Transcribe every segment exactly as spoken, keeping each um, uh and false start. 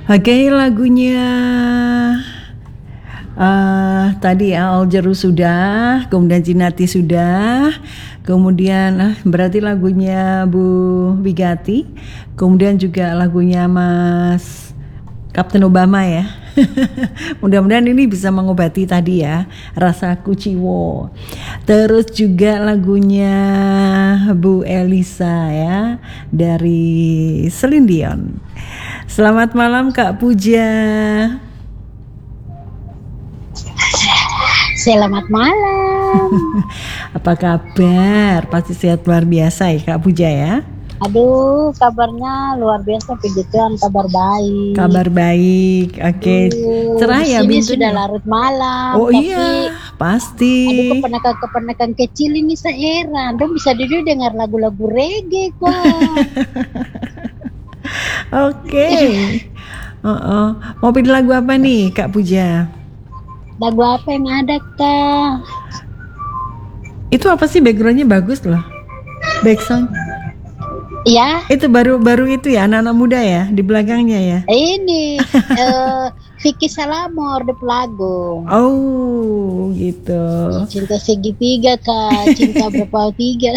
Oke, lagunya uh, tadi Aljeru sudah, kemudian Jinati sudah, kemudian uh, berarti lagunya Bu Bigati, kemudian juga lagunya Mas Kapten Obama ya. Mudah-mudahan ini bisa mengobati tadi ya rasa kuciwo. Terus juga lagunya Bu Elisa ya dari Celine Dion. Selamat malam Kak Puja. Selamat malam. Apa kabar? Pasti sehat luar biasa ya Kak Puja ya. Aduh, kabarnya luar biasa, puji Tuhan, kabar baik. Kabar baik, oke. Okay. Cerah ya ini Bintun? Sudah larut malam. Oh tapi, iya, pasti. Aduh, keponakan-keponakan kecil ini saya heran. Dong bisa dulu dengar lagu-lagu reggae kok. Oke. Okay. Uh-uh. Mau pilih lagu apa nih Kak Puja? Lagu apa yang ada Kak? Itu apa sih, backgroundnya bagus loh. Backsound. Ya. Itu baru-baru itu ya, anak-anak muda ya di belakangnya ya. Ini uh, Vicky Salamor de Pelago. Oh, gitu. Cinta segitiga Kak, cinta berpau tiga.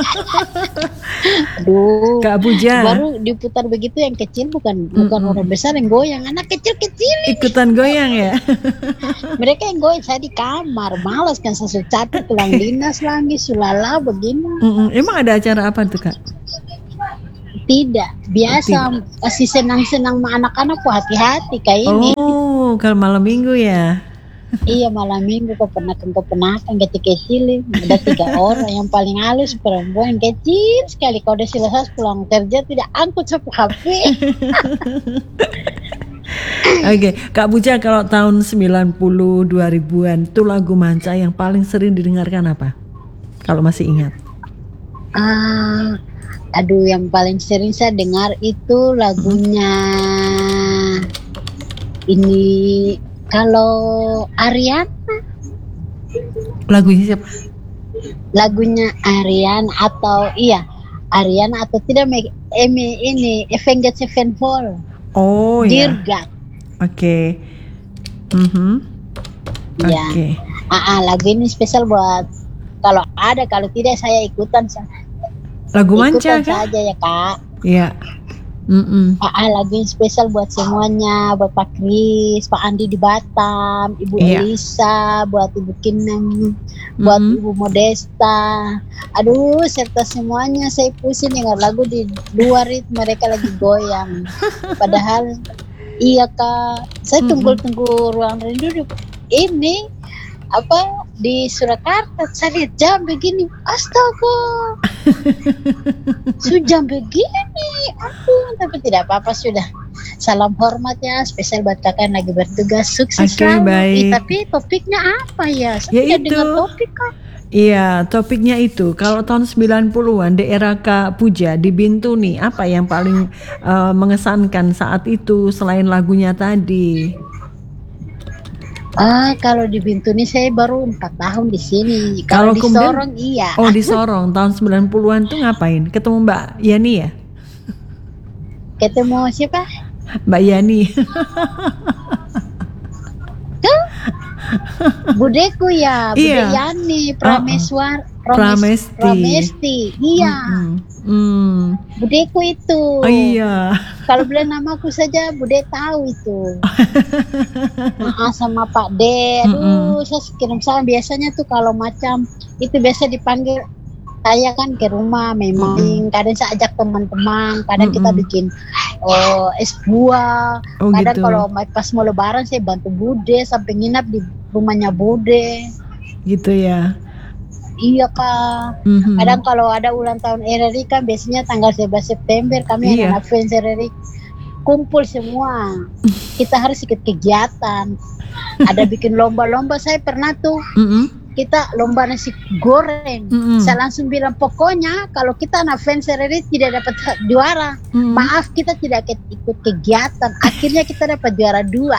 Aduh. Kak Puja. Baru diputar begitu yang kecil, bukan mm-mm. bukan orang besar yang goyang, anak kecil-kecil. Ikutan goyang ya. Mereka yang goyang, saya di kamar, malas kan saya capek pulang dinas lagi, sulala begini. Mm-mm. Emang ada acara apa tuh Kak? Tidak, biasa kasih senang-senang sama anak-anak kok, hati-hati kayak ini. Oh, kalau malam minggu ya? Iya, malam minggu keponakan-keponakan kecil-kecil. Ada tiga orang, yang paling halus perempuan kecil sekali. Kalau udah selesai pulang kerja tidak angkut sapu H P. Oke, okay. Kak Puja, kalau tahun sembilan puluh dua ribuan itu lagu manca yang paling sering didengarkan apa? Kalau masih ingat? Ah, uh, aduh, yang paling sering saya dengar itu lagunya hmm. ini kalau Ariana. Lagunya siapa? Lagunya Ariana atau iya Ariana atau tidak Emi ini Avenged Sevenfold. Oh Dear ya. God. Oke. Okay. Mm-hmm. Oke. Okay. Ya. Ah, ah, lagu ini spesial buat kalau ada, kalau tidak saya ikutan. Lagu manca ikutan kan? saja ya Kak. Iya. Mm-mm. Ah, ah, lagu ini spesial buat semuanya, buat Pak Kris, Pak Andi di Batam, Ibu yeah. Elisa, buat Ibu Kinem, buat mm-hmm. Ibu Modesta. Aduh, serta semuanya saya pusing dengar lagu di luar itu mereka lagi goyang. Padahal iya Kak, saya mm-hmm. tunggu-tunggu ruang rindu ini apa di Surakarta, saya lihat jam begini, astaga, sejam begini, ampun, tapi tidak apa-apa sudah. Salam hormat ya, spesial buat kakak yang lagi bertugas, sukses okay, selalu. Eh, tapi topiknya apa ya? Saya ya tidak itu. dengar topik Kak. Iya, topiknya itu. Kalau tahun sembilan puluhan di era Kak Puja di Bintuni, apa yang paling uh, mengesankan saat itu selain lagunya tadi? Ah, kalau di Bintuni saya baru empat tahun di sini. Kalau, kalau di kemudian, Sorong iya. Oh, di Sorong tahun sembilan puluhan tuh ngapain? Ketemu Mbak Yani ya? Ketemu siapa? Mbak Yani. Budeku ya, Bude iya. Yani, Prameswar, oh, Prames, Pramesti. Pramesti. Iya. Mm-hmm. Mm. Budeku itu. Oh iya. Kalau bilang namaku saja Bude tahu itu. Nah, sama Pak D. Aduh, mm-hmm. saya kirim salam biasanya tuh kalau macam itu biasa dipanggil saya kan ke rumah memang. Mm-hmm. Kadang saya ajak teman-teman, kadang mm-hmm. kita bikin oh es buah. Oh, kadang gitu. Kalau pas mau lebaran saya bantu Bude sampai nginap di rumahnya Bude. Gitu ya. Iya Kak. Mm-hmm. Kadang kalau ada ulang tahun R R I kan biasanya tanggal sebelas September kami iya. anak fans R R I kumpul semua. Kita harus ikut kegiatan. Ada bikin lomba-lomba, saya pernah tuh. Mm-hmm. Kita lomba nasi goreng. Mm-hmm. Saya langsung bilang pokoknya kalau kita anak fans R R I tidak dapat juara, mm-hmm. maaf kita tidak ikut kegiatan. Akhirnya kita dapat juara dua.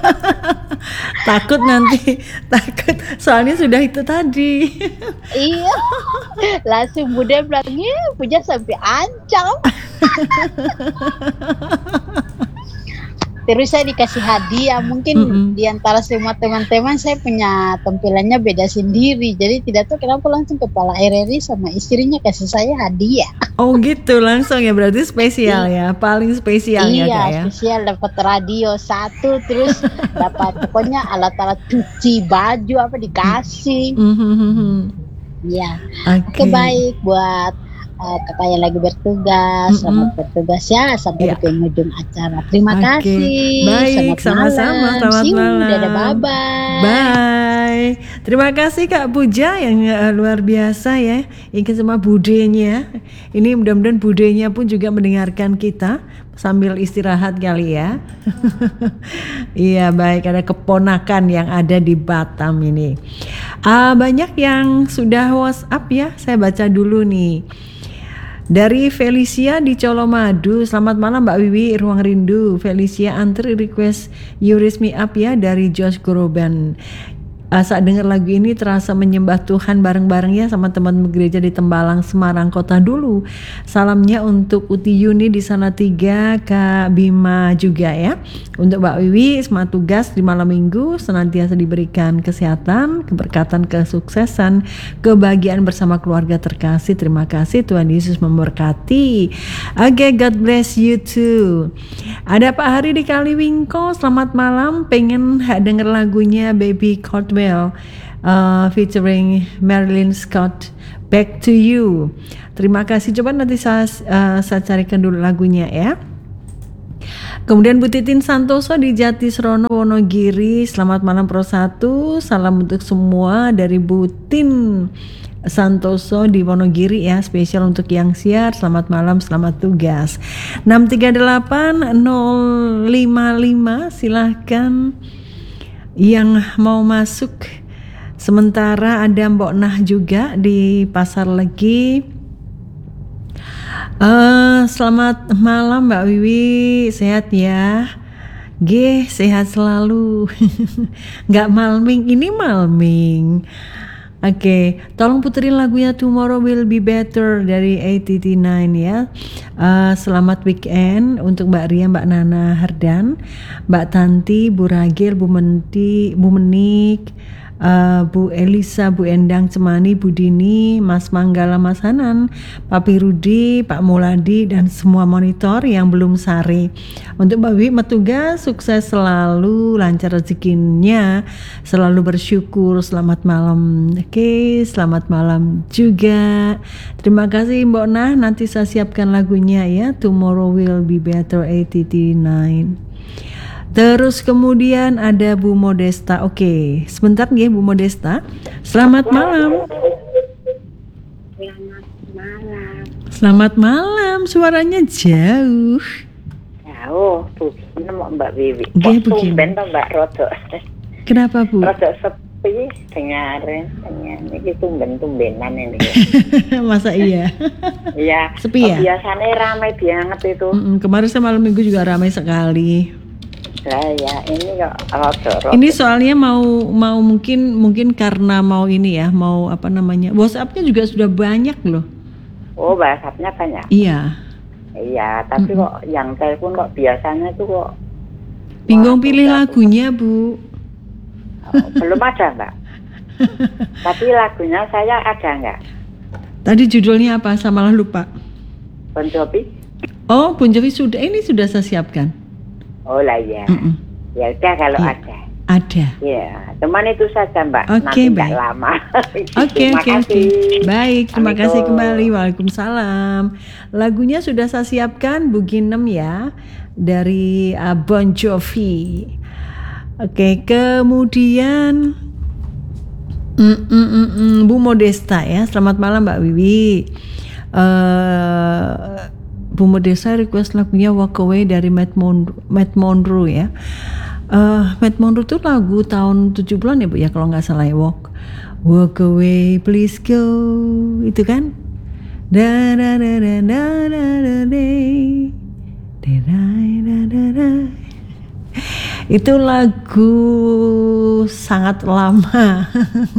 Takut nanti, takut soalnya sudah itu tadi. Iya. Langsung Bude bilang, "Ih, Puja sampai ancam." Terus saya dikasih hadiah. Mungkin Mm-mm. di antara semua teman-teman saya punya tampilannya beda sendiri. Jadi tidak tahu kenapa langsung kepala R R I sama istrinya kasih saya hadiah. Oh gitu langsung ya, berarti spesial ya, paling spesial ya Iya, Kak ya. spesial dapat radio satu, terus dapat pokoknya alat-alat cuci baju apa dikasih. Mhm. Iya. Oke. Oke, baik buat uh, kakak yang lagi bertugas. Mm-mm. Selamat bertugas ya sampai Iya. di penghujung acara. Terima Oke. kasih. Baik, Selamat sama-sama. malam. Selamat See you. malam. Dadah, bye-bye. Bye. Terima kasih Kak Puja yang uh, luar biasa ya. Ingat sama budenya. Ini mudah-mudahan budenya pun juga mendengarkan kita sambil istirahat kali ya. Iya baik, ada keponakan yang ada di Batam ini. Ah, banyak yang sudah WhatsApp ya. Saya baca dulu nih. Dari Felicia di Colomadu, selamat malam Mbak Wiwi, Ruang Rindu. Felicia antri request You Raise Me Up ya dari Josh Groban. Uh, saat dengar lagu ini terasa menyembah Tuhan bareng-bareng ya sama teman gereja di Tembalang, Semarang Kota dulu. Salamnya untuk Uti Yuni di sana tiga, Kak Bima juga ya. Untuk Mbak Wiwi, semangat tugas di malam minggu, senantiasa diberikan kesehatan, keberkatan, kesuksesan, kebahagiaan bersama keluarga terkasih. Terima kasih, Tuhan Yesus memberkati. Oke, okay, God bless you too. Ada Pak Hari di Kaliwingko, selamat malam. Pengen denger lagunya Baby Caldwell uh, featuring Marilyn Scott, Back to You. Terima kasih. Coba nanti saya, uh, saya carikan dulu lagunya ya. Kemudian Bu Titin Santoso di Jatisrono Wonogiri, selamat malam Pro satu, salam untuk semua dari Bu Tin Santoso di Wonogiri ya, spesial untuk yang siar, selamat malam, selamat tugas. enam tiga delapan nol lima lima silahkan yang mau masuk. Sementara ada Mbok Nah juga di Pasar Legi. Uh, selamat malam Mbak Wiwi, sehat ya? G, sehat selalu. Nggak malming, ini malming. Oke, okay. Tolong puterin lagunya Tomorrow Will Be Better dari A T T nine ya. Uh, selamat weekend untuk Mbak Ria, Mbak Nana Herdan, Mbak Tanti, Bu Ragil, Bu Menti, Bu Menik, uh, Bu Elisa, Bu Endang Cemani, Bu Dini, Mas Manggala, Mas Hanan, Papi Rudi, Pak Muladi, dan semua monitor yang belum sare. Untuk Mbak Wi, metugas sukses selalu, lancar rezekinya, selalu bersyukur. Selamat malam. Oke, selamat malam juga. Terima kasih Mbak Nah, nanti saya siapkan lagunya ya, Tomorrow Will Be Better A T T nine. Terus kemudian ada Bu Modesta. Oke, sebentar nih Bu Modesta. Selamat malam. Selamat malam. Selamat malam. Suaranya jauh. Jauh, begini Mbak Wiwi. Nggih, Kok begini. tumben toh Mbak Rodo. Kenapa Bu? Rodo sepi dengarin, dengarin ini tumben-tumbenan ini. Masa iya? Iya. Sepi ya? Oh, biasanya ramai banget itu. Mm-mm, kemarin saya malam minggu juga ramai sekali. Lah ya, ini kok Rodo. Rodo. Ini soalnya mau mau mungkin mungkin karena mau ini ya, mau apa namanya? WhatsApp-nya juga sudah banyak loh. Oh, WhatsApp-nya banyak. Iya. Iya, tapi Mm-mm. kok yang telepon kok biasanya tuh kok Bingung Wah, pilih sudah, lagunya, Bu. Oh, belum ada Mbak. Tapi lagunya saya ada nggak? Tadi judulnya apa? Saya malah lupa. Bon Jovi? Oh, Bon Jovi sudah, ini sudah saya siapkan. Oh lah ya. Mm-mm. Ya udah kalau Iya. ada. Ada. Ya, cuman itu saja Mbak. Oke, Nanti nggak baik. lama. Oke, Terima oke, oke. kasih. Baik, terima kasih Assalamualaikum. kembali. Waalaikumsalam. Lagunya sudah saya siapkan, Bu Ginem ya, dari uh, Bon Jovi. Oke, kemudian mm, mm, mm, mm, Bu Modesta ya. Selamat malam Mbak Wiwi. Uh, Bu Modesta request lagunya Walk Away dari Matt Monroe, Matt Monroe ya. Uh, Matt Monroe itu lagu tahun tujuh puluhan ya Bu ya, kalau nggak salah ya. Walk Walk Away Please Go, itu kan. Da da da da da da da day. Da da da da da. Itu lagu sangat lama.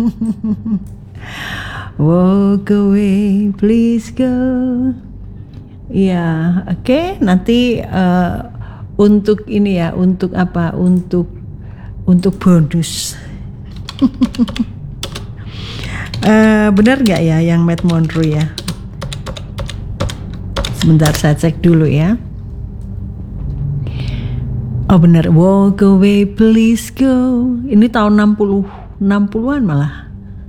Walk away please go. Ya, oke, okay. Nanti uh, untuk ini ya, untuk apa? Untuk untuk bonus. uh, benar nggak ya yang Matt Monroe ya? Sebentar saya cek dulu ya. Oh benar, walk away please go. Ini tahun enam puluh, enam puluhan malah.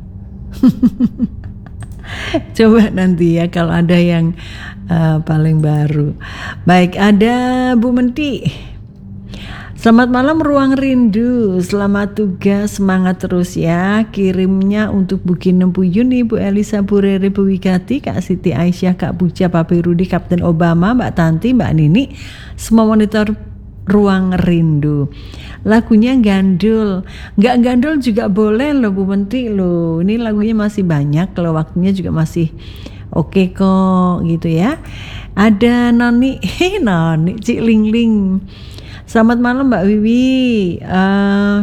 Coba nanti ya kalau ada yang uh, paling baru. Baik, ada Bu Menti. Selamat malam Ruang Rindu, selamat tugas, semangat terus ya. Kirimnya untuk Bu Kinem, Bu Yuni, Bu Elisa, Bu Rere, Bu Wikati, Kak Siti Aisyah, Kak Puja, Papi Rudi, Kapten Obama, Mbak Tanti, Mbak Nini, semua monitor Ruang Rindu. Lagunya gandul, nggak gandul juga boleh loh Bu Menteri loh. Ini lagunya masih banyak, kalau waktunya juga masih oke okay kok gitu ya. Ada Noni, hei Noni, Cik Ling Ling. Selamat malam Mbak Wiwi. Uh,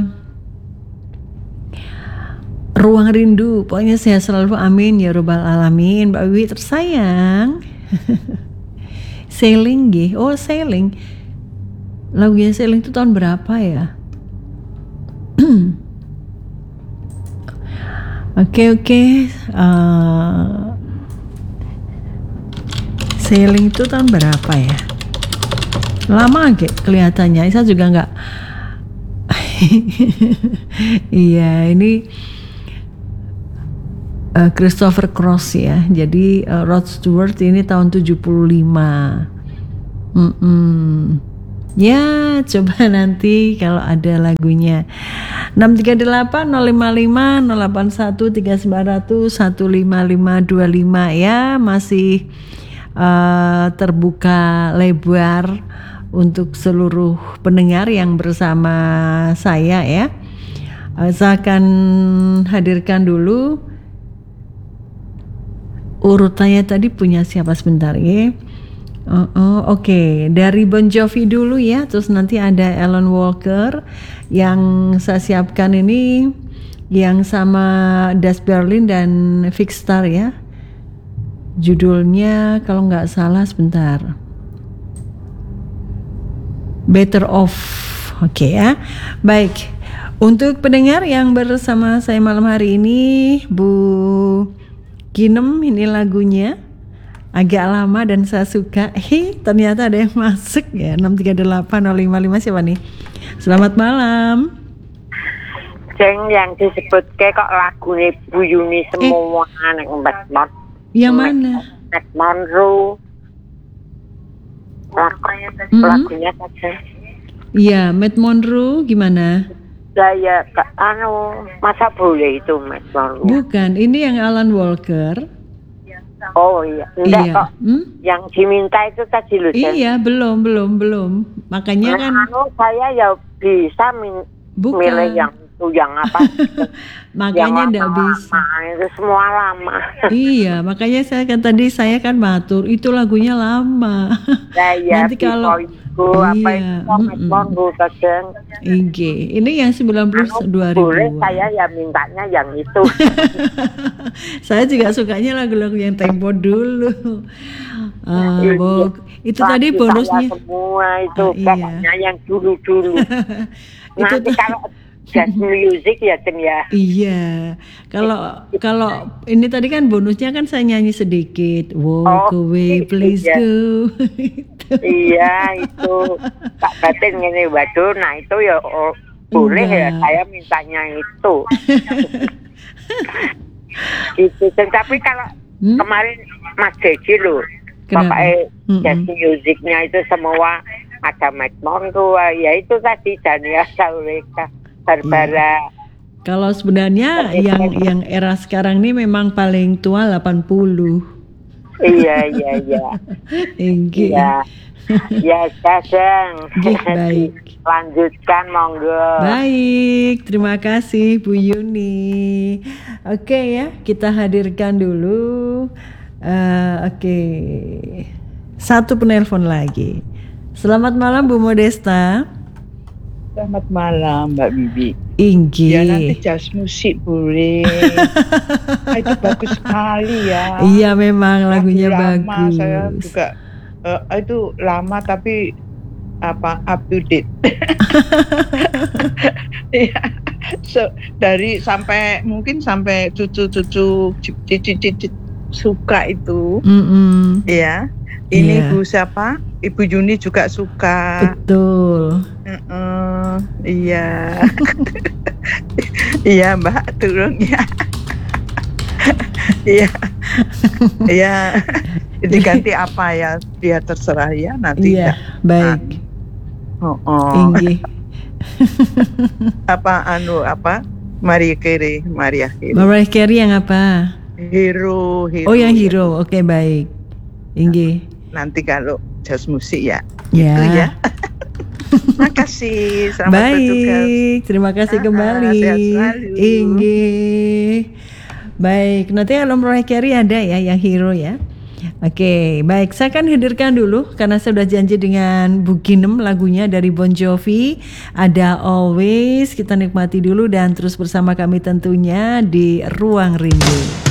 Ruang Rindu, pokoknya sehat selalu, amin ya robbal alamin. Mbak Wiwi tersayang. Sailing gih, oh sailing. Lagunya Sailing itu tahun berapa ya? Oke oke. Uh, Sailing itu tahun berapa ya? Lama agak kelihatannya. Saya juga nggak. Iya ini uh, Christopher Cross ya. Jadi uh, Rod Stewart ini tahun tujuh puluh lima. Mm-mm. Ya coba nanti kalau ada lagunya. Enam tiga delapan nol lima lima nol delapan satu tiga sembilan nol nol satu lima lima dua lima ya, masih uh, terbuka lebar untuk seluruh pendengar yang bersama saya ya. Uh, saya akan hadirkan dulu urutannya tadi punya siapa sebentar ya. Oh, oh oke, okay. Dari Bon Jovi dulu ya, terus nanti ada Alan Walker yang saya siapkan ini, yang sama Das Berlin dan Fix Star ya. Judulnya kalau nggak salah sebentar, Better Off, oke okay, ya. Baik, untuk pendengar yang bersama saya malam hari ini, Bu Kinem, ini lagunya. Agak lama dan saya suka. Hei, ternyata ada yang masuk ya. enam tiga delapan nol lima lima siapa nih? Selamat malam. Jeng yang disebut kayak kok lagunya Bu Yuni semua eh. Anak Matt Monroe. Yang mana? Matt Monroe. Lagunya mm-hmm. Lagunya saja. Iya, Matt Monroe gimana? Saya anu masa boleh itu Matt Monroe. Bukan, ini yang Alan Walker. Oh iya, enggak iya. kok. Hmm? Yang diminta itu tadi loh. Iya, belum, belum, belum. Makanya nah, kan anu saya ya bisa min- milih yang itu yang apa? Makanya enggak bisa. Itu semua lama. Iya, makanya saya kan tadi saya kan matur, itu lagunya lama. Nah, ya, nanti kalau itu, apa iya, itu Monroe kadang. Ige, ini yang sembilan puluh dua ribu. Boleh saya ya mintanya yang itu. Saya juga sukanya lagu-lagu yang tempo dulu. Uh, iya, bo- itu Lagi tadi bonusnya. Semua itu uh, pokoknya iya. yang dulu-dulu. Nanti itu kalau jazz music ya Ten ya. Iya. Kalau kalau ini tadi kan bonusnya kan saya nyanyi sedikit. Walk oh, away please iya. Go. Iya itu Kak Batin ini waduh, nah itu ya oh, boleh ya saya mintanya itu. Itu tapi kalau hmm? kemarin Mas Deji loh pakai jazz musiknya itu semua ada Matt Monroe ya itu tadi Dania Saureka Barbara. Hmm. Kalau sebenarnya yang yang era sekarang ini memang paling tua delapan puluh. Iya iya iya. Iya. Ya kadang. Baik. Lanjutkan monggo. Baik, terima kasih Bu Yuni. Oke ya, kita hadirkan dulu. Uh, Oke, okay. Satu penelpon lagi. Selamat malam Bu Modesta. Selamat malam Mbak Bibi. Inggi. Ya nanti jazz musik boleh. Itu bagus sekali ya. Iya memang lagunya lama, bagus. Saya juga uh, itu lama tapi apa up to date. Ya, so, dari sampai mungkin sampai cucu-cucu cici-cici suka itu. Mm-mm. Ya. Ini yeah. Ibu siapa? Ibu Yuni juga suka. Betul. Uh-uh, iya. Iya Mbak, turun ya. Iya. Iya. Diganti apa ya? Dia terserah ya nanti. Iya, baik. Oh, oh. Tinggi. Apa anu apa? Maria Carey, Maria Carey. Mariah Carey yang apa? Hero, hero. Oh, yang hero. Oke, okay, baik. Inggi. Nanti kalau jazz musik ya. Ya. Itu ya. Terima kasih. Selamat baik. bertugas. Terima kasih kembali. Sehat selalu. Inggi. Baik, nanti kalau Mariah Carey ada ya yang hero ya. Oke, baik. Saya akan hadirkan dulu karena saya sudah janji dengan Bu Ginem lagunya dari Bon Jovi. Ada Always. Kita nikmati dulu dan terus bersama kami tentunya di Ruang Rindu.